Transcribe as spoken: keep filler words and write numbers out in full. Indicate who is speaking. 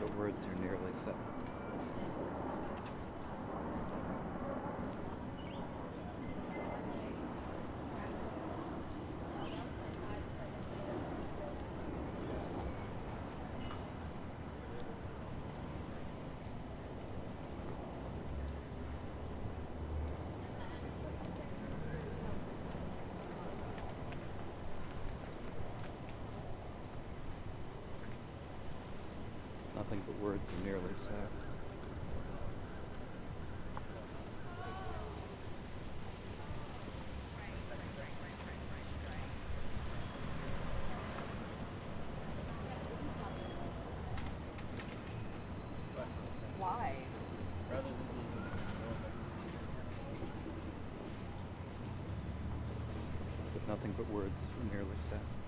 Speaker 1: but words are nearly said. Nothing but words are nearly said.
Speaker 2: Why?
Speaker 1: But nothing but words are nearly said.